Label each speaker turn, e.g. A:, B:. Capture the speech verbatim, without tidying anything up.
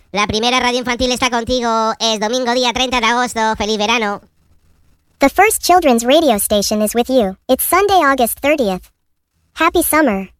A: La primera radio infantil está contigo. Es domingo día treinta de agosto. ¡Feliz verano!
B: The first children's radio station is with you. It's Sunday, August thirtieth. Happy summer.